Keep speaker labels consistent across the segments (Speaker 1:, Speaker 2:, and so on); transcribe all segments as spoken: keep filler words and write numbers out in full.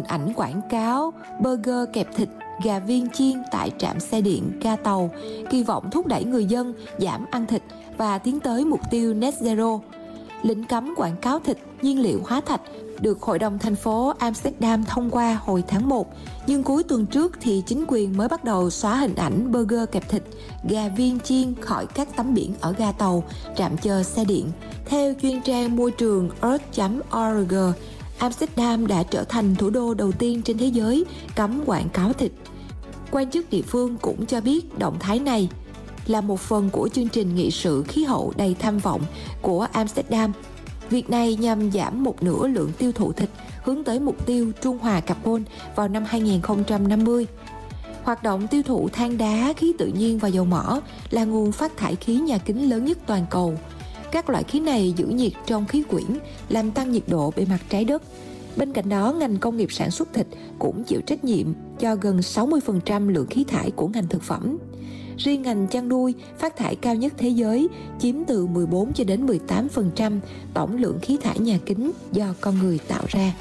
Speaker 1: hình ảnh quảng cáo burger kẹp thịt, gà viên chiên tại trạm xe điện, ga tàu, kỳ vọng thúc đẩy người dân giảm ăn thịt và tiến tới mục tiêu net zero. Lệnh cấm quảng cáo thịt, nhiên liệu hóa thạch được Hội đồng thành phố Amsterdam thông qua hồi tháng một, nhưng cuối tuần trước thì chính quyền mới bắt đầu xóa hình ảnh burger kẹp thịt, gà viên chiên khỏi các tấm biển ở ga tàu, trạm chờ xe điện. Theo chuyên trang môi trường earth chấm org, Amsterdam đã trở thành thủ đô đầu tiên trên thế giới cấm quảng cáo thịt. Quan chức địa phương cũng cho biết động thái này là một phần của chương trình nghị sự khí hậu đầy tham vọng của Amsterdam. Việc này nhằm giảm một nửa lượng tiêu thụ thịt, hướng tới mục tiêu trung hòa carbon vào năm hai không năm mươi. Hoạt động tiêu thụ than đá, khí tự nhiên và dầu mỏ là nguồn phát thải khí nhà kính lớn nhất toàn cầu. Các loại khí này giữ nhiệt trong khí quyển, làm tăng nhiệt độ bề mặt trái đất. Bên cạnh đó, ngành công nghiệp sản xuất thịt cũng chịu trách nhiệm cho gần sáu mươi phần trăm lượng khí thải của ngành thực phẩm. Riêng ngành chăn nuôi phát thải cao nhất thế giới, chiếm từ mười bốn cho đến mười tám phần trăm tổng lượng khí thải nhà kính do con người tạo ra.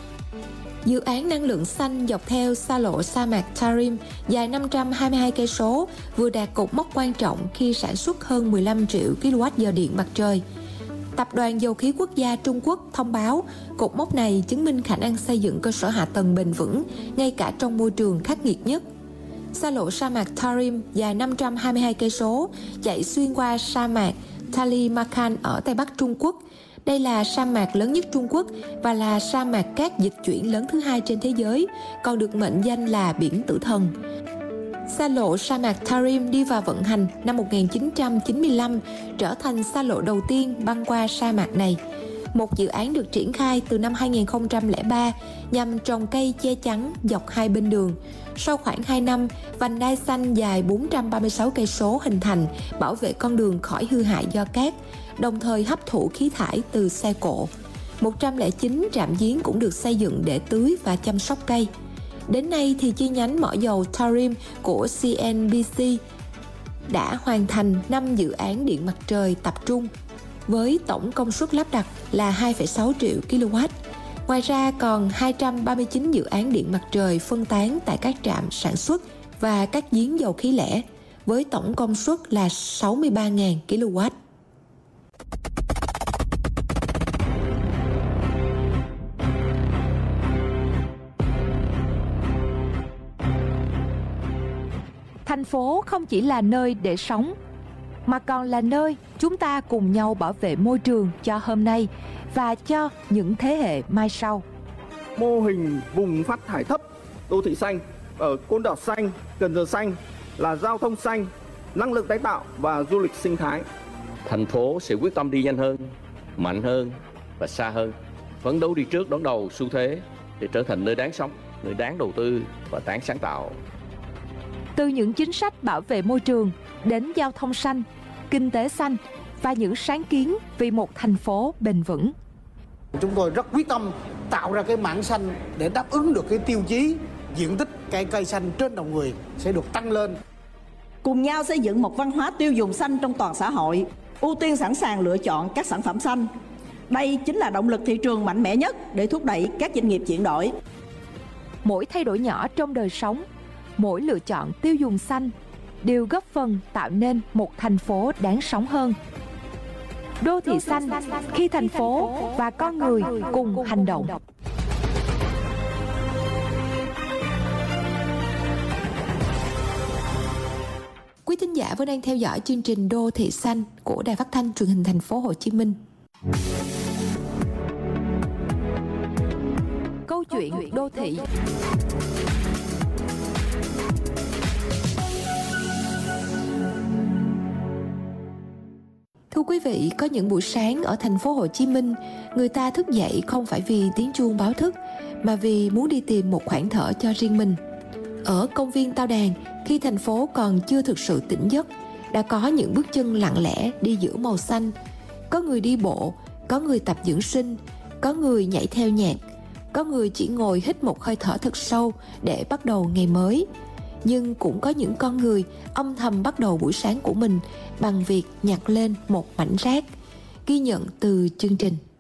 Speaker 1: Dự án năng lượng xanh dọc theo xa lộ sa mạc Tarim dài năm trăm hai mươi hai cây số vừa đạt cột mốc quan trọng khi sản xuất hơn mười lăm triệu ki lô oát giờ điện mặt trời. Tập đoàn Dầu khí Quốc gia Trung Quốc thông báo cột mốc này chứng minh khả năng xây dựng cơ sở hạ tầng bền vững ngay cả trong môi trường khắc nghiệt nhất. Xa lộ sa mạc Tarim dài năm trăm hai mươi hai cây số chạy xuyên qua sa mạc Taklamakan ở Tây Bắc Trung Quốc. Đây là sa mạc lớn nhất Trung Quốc và là sa mạc cát dịch chuyển lớn thứ hai trên thế giới, còn được mệnh danh là biển tử thần. Xa lộ sa mạc Tarim đi vào vận hành năm một nghìn chín trăm chín mươi lăm, trở thành xa lộ đầu tiên băng qua sa mạc này. Một dự án được triển khai từ năm hai nghìn không trăm lẻ ba nhằm trồng cây che chắn dọc hai bên đường. Sau khoảng hai năm, vành đai xanh dài bốn trăm ba mươi sáu cây số hình thành, bảo vệ con đường khỏi hư hại do cát, đồng thời hấp thụ khí thải từ xe cộ. một trăm lẻ chín trạm giếng cũng được xây dựng để tưới và chăm sóc cây. Đến nay thì chi nhánh mỏ dầu Tarim của xê en bê xê đã hoàn thành năm dự án điện mặt trời tập trung với tổng công suất lắp đặt là hai phẩy sáu triệu ki lô oát. Ngoài ra còn hai trăm ba mươi chín dự án điện mặt trời phân tán tại các trạm sản xuất và các giếng dầu khí lẻ với tổng công suất là sáu mươi ba nghìn ki lô oát.
Speaker 2: Thành phố không chỉ là nơi để sống, mà còn là nơi chúng ta cùng nhau bảo vệ môi trường cho hôm nay và cho những thế hệ mai sau.
Speaker 3: Mô hình vùng phát thải thấp, đô thị xanh ở Côn Đảo xanh, Cần Giờ xanh là giao thông xanh, năng lượng tái tạo và du lịch sinh thái.
Speaker 4: Thành phố sẽ quyết tâm đi nhanh hơn, mạnh hơn và xa hơn, phấn đấu đi trước đón đầu xu thế để trở thành nơi đáng sống, nơi đáng đầu tư và đáng sáng tạo.
Speaker 2: Từ những chính sách bảo vệ môi trường đến giao thông xanh, kinh tế xanh và những sáng kiến vì một thành phố bền vững.
Speaker 5: Chúng tôi rất quyết tâm tạo ra cái mảng xanh để đáp ứng được cái tiêu chí diện tích cây cây xanh trên đầu người sẽ được tăng lên.
Speaker 6: Cùng nhau xây dựng một văn hóa tiêu dùng xanh trong toàn xã hội, ưu tiên sẵn sàng lựa chọn các sản phẩm xanh. Đây chính là động lực thị trường mạnh mẽ nhất để thúc đẩy các doanh nghiệp chuyển đổi.
Speaker 2: Mỗi thay đổi nhỏ trong đời sống, mỗi lựa chọn tiêu dùng xanh đều góp phần tạo nên một thành phố đáng sống hơn. Đô thị xanh khi thành phố và con người cùng hành động.
Speaker 1: Quý thính giả vẫn đang theo dõi chương trình Đô thị xanh của Đài Phát thanh Truyền hình Thành phố Hồ Chí Minh.
Speaker 2: Câu chuyện đô thị.
Speaker 1: Thưa quý vị, có những buổi sáng ở thành phố Hồ Chí Minh, người ta thức dậy không phải vì tiếng chuông báo thức, mà vì muốn đi tìm một khoảng thở cho riêng mình. Ở công viên Tao Đàn, khi thành phố còn chưa thực sự tỉnh giấc, đã có những bước chân lặng lẽ đi giữa màu xanh. Có người đi bộ, có người tập dưỡng sinh, có người nhảy theo nhạc, có người chỉ ngồi hít một hơi thở thật sâu để bắt đầu ngày mới. Nhưng cũng có những con người âm thầm bắt đầu buổi sáng của mình bằng việc nhặt lên một mảnh rác. Ghi nhận từ chương trình.